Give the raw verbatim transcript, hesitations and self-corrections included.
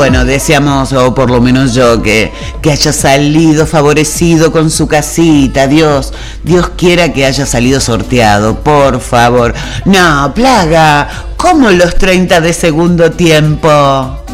bueno, deseamos, o por lo menos yo, que, que haya salido favorecido con su casita. Dios, Dios quiera que haya salido sorteado, por favor. No, Plaga, ¿cómo los treinta de segundo tiempo?